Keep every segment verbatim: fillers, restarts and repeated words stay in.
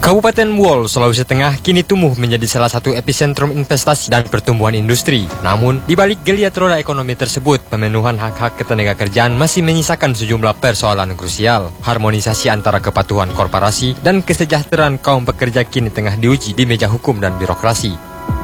Kabupaten Buol, Sulawesi Tengah kini tumbuh menjadi salah satu epicentrum investasi dan pertumbuhan industri. Namun, di balik geliat roda ekonomi tersebut, pemenuhan hak-hak ketenagakerjaan masih menyisakan sejumlah persoalan krusial. Harmonisasi antara kepatuhan korporasi dan kesejahteraan kaum pekerja kini tengah diuji di meja hukum dan birokrasi.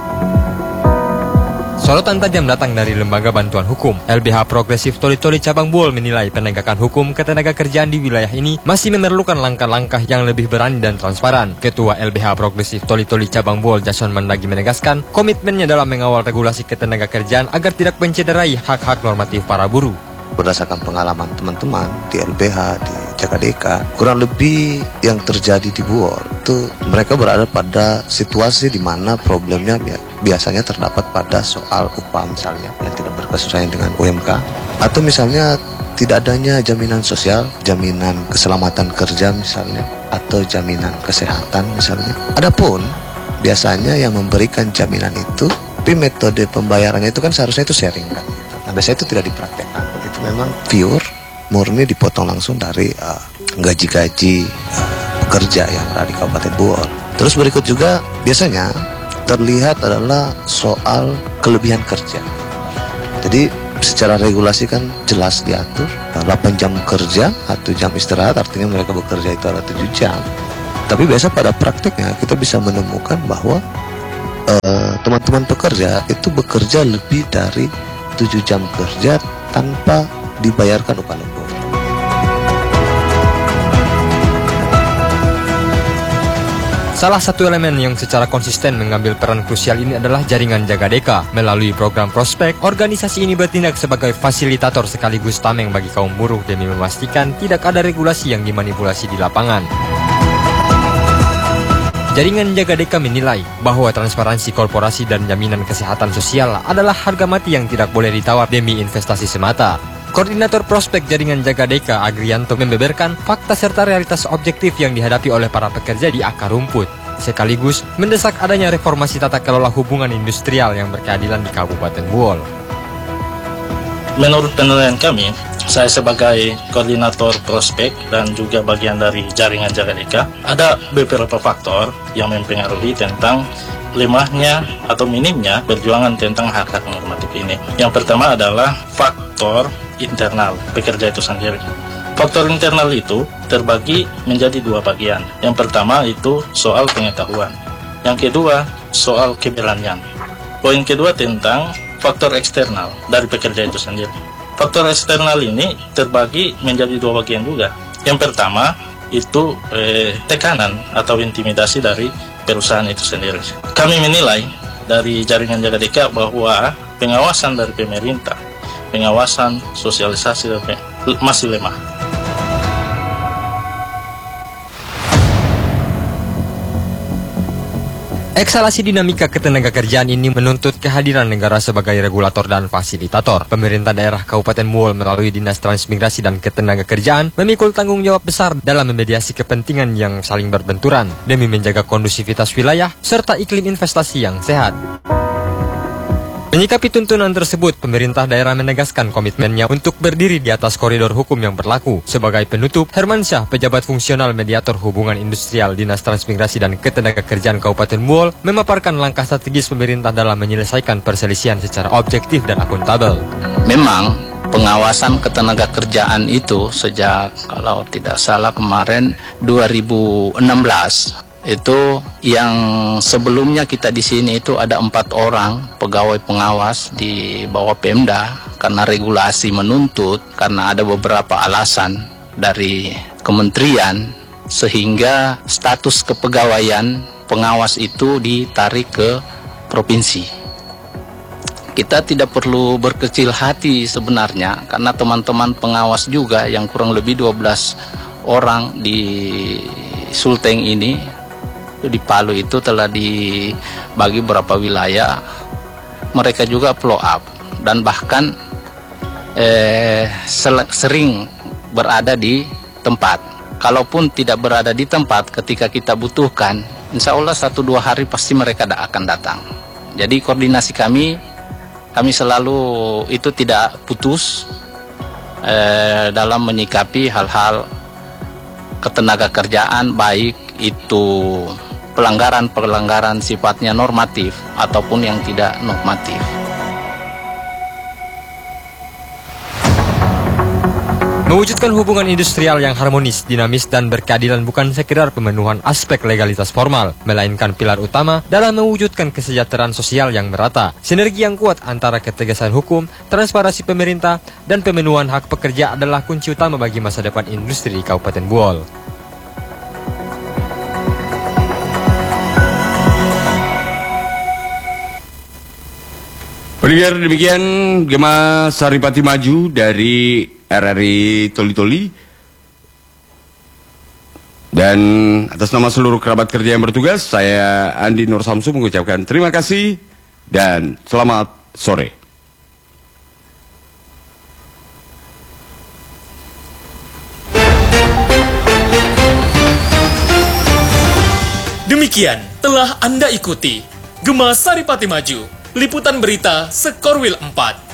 Sorotan tajam datang dari Lembaga Bantuan Hukum. L B H Progresif Toli-Toli Cabang Buol menilai penegakan hukum ketenagakerjaan di wilayah ini masih memerlukan langkah-langkah yang lebih berani dan transparan. Ketua L B H Progresif Toli-Toli Cabang Buol, Jason Mandagi, menegaskan komitmennya dalam mengawal regulasi ketenagakerjaan agar tidak mencederai hak-hak normatif para buruh. Berdasarkan pengalaman teman-teman di L B H, di Jagadeka, kurang lebih yang terjadi di Buol itu mereka berada pada situasi di mana problemnya biasanya terdapat pada soal upah misalnya yang tidak berkesesuaian dengan U M K, atau misalnya tidak adanya jaminan sosial, jaminan keselamatan kerja misalnya, atau jaminan kesehatan misalnya. Adapun biasanya yang memberikan jaminan itu, tapi metode pembayarannya itu kan seharusnya itu sharing kan. Nah, biasanya itu tidak dipraktekkan. Itu memang pure, murni dipotong langsung dari uh, gaji-gaji uh, pekerja yang ada di Kabupaten Buol. Terus berikut juga biasanya terlihat adalah soal kelebihan kerja. Jadi secara regulasi kan jelas diatur delapan jam kerja atau jam istirahat, artinya mereka bekerja itu adalah tujuh jam. Tapi biasa pada prakteknya kita bisa menemukan bahwa uh, teman-teman pekerja itu bekerja lebih dari tujuh jam kerja tanpa dibayarkan upah lembur. Salah satu elemen yang secara konsisten mengambil peran krusial ini adalah jaringan Jagadeka. Melalui program Prospek, organisasi ini bertindak sebagai fasilitator sekaligus tameng bagi kaum buruh demi memastikan tidak ada regulasi yang dimanipulasi di lapangan. Jaringan Jagadeka menilai bahwa transparansi korporasi dan jaminan kesehatan sosial adalah harga mati yang tidak boleh ditawar demi investasi semata. Koordinator Prospek Jaringan Jagadeka, Agrianto, membeberkan fakta serta realitas objektif yang dihadapi oleh para pekerja di akar rumput, sekaligus mendesak adanya reformasi tata kelola hubungan industrial yang berkeadilan di Kabupaten Buol. Menurut penilaian kami, saya sebagai koordinator Prospek dan juga bagian dari Jaringan Jagadeka, ada beberapa faktor yang mempengaruhi tentang lemahnya atau minimnya perjuangan tentang hak-hak normatif ini. Yang pertama adalah faktor internal pekerja itu sendiri. Faktor internal itu terbagi menjadi dua bagian. Yang pertama itu soal pengetahuan. Yang kedua soal keberanian. Poin kedua tentang faktor eksternal dari pekerja itu sendiri. Faktor eksternal ini terbagi menjadi dua bagian juga. Yang pertama itu eh, tekanan atau intimidasi dari perusahaan itu sendiri. Kami menilai dari Jaringan Jagadeka bahwa pengawasan dari pemerintah, pengawasan sosialisasi masih lemah. Eksalasi dinamika ketenagakerjaan ini menuntut kehadiran negara sebagai regulator dan fasilitator. Pemerintah daerah Kabupaten Buol melalui Dinas Transmigrasi dan Ketenagakerjaan memikul tanggung jawab besar dalam memediasi kepentingan yang saling berbenturan demi menjaga kondusivitas wilayah serta iklim investasi yang sehat. Menyikapi tuntunan tersebut, pemerintah daerah menegaskan komitmennya untuk berdiri di atas koridor hukum yang berlaku. Sebagai penutup, Hermansyah, pejabat fungsional mediator hubungan industrial Dinas Transmigrasi dan Ketenagakerjaan Kabupaten Buol, memaparkan langkah strategis pemerintah dalam menyelesaikan perselisihan secara objektif dan akuntabel. Memang pengawasan ketenagakerjaan itu sejak, kalau tidak salah kemarin dua ribu enam belas, itu yang sebelumnya kita di sini itu ada empat orang pegawai pengawas di bawah Pemda, karena regulasi menuntut, karena ada beberapa alasan dari kementerian sehingga status kepegawaian pengawas itu ditarik ke provinsi. Kita tidak perlu berkecil hati sebenarnya, karena teman-teman pengawas juga yang kurang lebih dua belas orang di Sulteng ini, di Palu itu telah dibagi beberapa wilayah. Mereka juga follow up dan bahkan eh, sering berada di tempat. Kalaupun tidak berada di tempat ketika kita butuhkan, insya Allah satu dua hari pasti mereka akan datang. Jadi koordinasi kami, kami selalu itu tidak putus eh, dalam menyikapi hal-hal ketenaga kerjaan, baik itu pelanggaran-pelanggaran sifatnya normatif ataupun yang tidak normatif. Mewujudkan hubungan industrial yang harmonis, dinamis, dan berkeadilan bukan sekedar pemenuhan aspek legalitas formal, melainkan pilar utama dalam mewujudkan kesejahteraan sosial yang merata. Sinergi yang kuat antara ketegasan hukum, transparansi pemerintah, dan pemenuhan hak pekerja adalah kunci utama bagi masa depan industri di Kabupaten Buol. Pendengar, demikian Gema Saripati Maju dari R R I Toli-Toli. Dan atas nama seluruh kerabat kerja yang bertugas, saya Andi Nur Samsu mengucapkan terima kasih dan selamat sore. Demikian telah Anda ikuti Gema Saripati Maju, liputan berita Sekorwil empat.